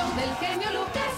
del genio Lucas.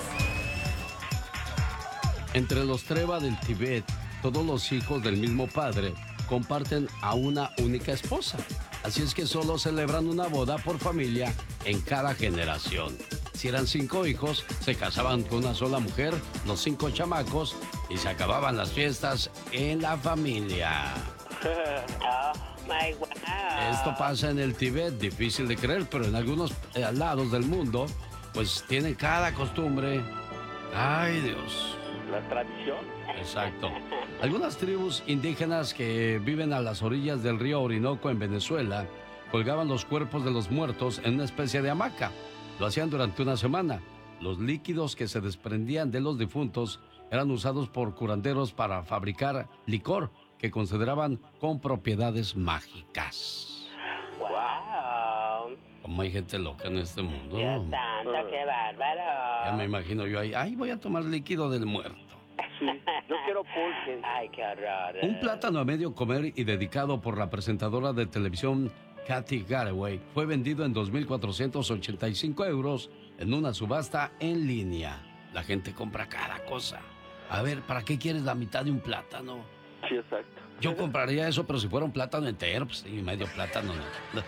Entre los Treva del Tíbet, todos los hijos del mismo padre comparten a una única esposa. Así es que solo celebran una boda por familia en cada generación. Si eran 5 hijos, se casaban con una sola mujer, los 5 chamacos, y se acababan las fiestas en la familia. Oh, my wow. Esto pasa en el Tíbet, difícil de creer, pero en algunos lados del mundo, pues tienen cada costumbre. Ay, Dios. La tradición. Exacto. Algunas tribus indígenas que viven a las orillas del río Orinoco en Venezuela colgaban los cuerpos de los muertos en una especie de hamaca. Lo hacían durante una semana. Los líquidos que se desprendían de los difuntos eran usados por curanderos para fabricar licor que consideraban con propiedades mágicas. Wow. Como hay gente loca en este mundo. Dios santo, qué bárbaro. Ya me imagino yo ahí, ay, voy a tomar líquido del muerto. Sí, yo quiero pulque. Ay, qué horror. Un plátano a medio comer y dedicado por la presentadora de televisión Kathy Garraway fue vendido en 2.485 euros en una subasta en línea. La gente compra cada cosa. A ver, ¿para qué quieres la mitad de un plátano? Sí, exacto. Yo compraría eso, pero si fuera un plátano entero, pues y medio plátano no.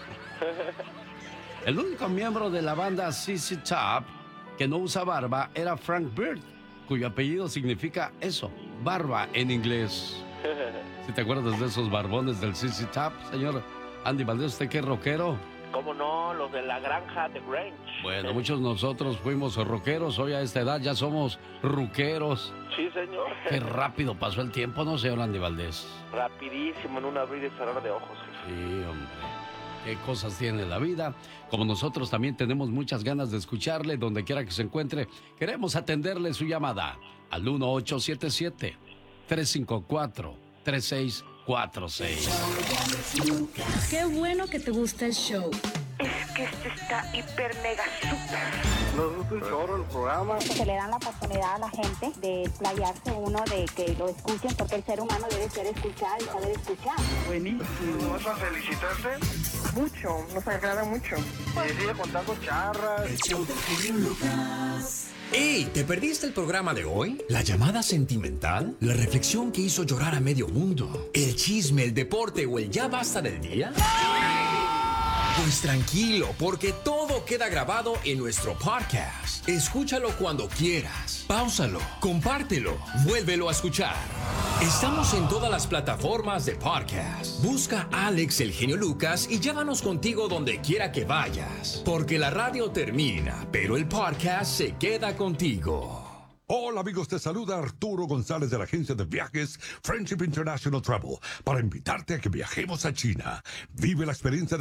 El único miembro de la banda ZZ Top que no usa barba era Frank Bird, cuyo apellido significa eso, barba en inglés. ¿Sí te acuerdas de esos barbones del ZZ Top, señor Andy Valdés? ¿Usted qué rockero? ¿Cómo no? Los de la granja de Grange. Bueno, muchos de nosotros fuimos rockeros, hoy a esta edad ya somos ruqueros. Sí, señor. Qué rápido pasó el tiempo, ¿no, señor Andy Valdés? Rapidísimo, en un abrir y cerrar de ojos. Sí, hombre. Qué cosas tiene la vida. Como nosotros también tenemos muchas ganas de escucharle donde quiera que se encuentre. Queremos atenderle su llamada al 1877-354-3646. Qué bueno que te gusta el show. Es que este está hiper mega super. Nos gusta un chorro el programa. Se le dan la oportunidad a la gente de explayarse uno, de que lo escuchen, porque el ser humano debe ser escuchado y saber escuchar. Buenísimo. ¿Vas a felicitarte? Mucho, nos agrada mucho. Sigue contando charras. ¡Ey! ¿Te perdiste el programa de hoy? ¿La llamada sentimental? ¿La reflexión que hizo llorar a medio mundo? ¿El chisme, el deporte o el ya basta del día? Pues tranquilo, porque todo queda grabado en nuestro podcast. Escúchalo cuando quieras. Páusalo, compártelo, vuélvelo a escuchar. Estamos en todas las plataformas de podcast. Busca a Alex el Genio Lucas y llévanos contigo donde quiera que vayas. Porque la radio termina, pero el podcast se queda contigo. Hola amigos, te saluda Arturo González de la agencia de viajes Friendship International Travel para invitarte a que viajemos a China. Vive la experiencia de